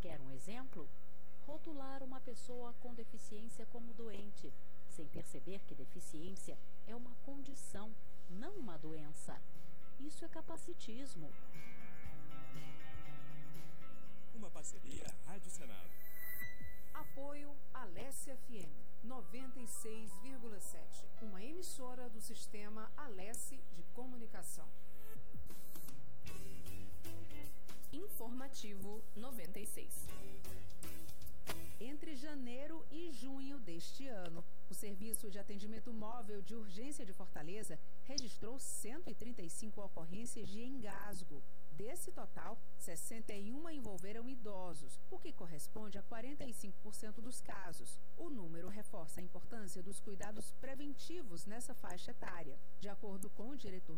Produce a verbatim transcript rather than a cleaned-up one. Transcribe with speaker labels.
Speaker 1: Quer um exemplo? Rotular uma pessoa com deficiência como doente, sem perceber que deficiência é uma condição, não uma doença. Isso é capacitismo.
Speaker 2: Uma parceria Rádio Senado.
Speaker 3: Apoio Alesse F M noventa e seis vírgula sete, uma emissora do sistema Alesse de Comunicação.
Speaker 4: Informativo noventa e seis.
Speaker 3: Entre janeiro e junho deste ano, o Serviço de Atendimento Móvel de Urgência de Fortaleza registrou cento e trinta e cinco ocorrências de engasgo. Desse total, sessenta e uma envolveram idosos, o que corresponde a quarenta e cinco por cento dos casos. O número reforça a importância dos cuidados preventivos nessa faixa etária. De acordo com o diretor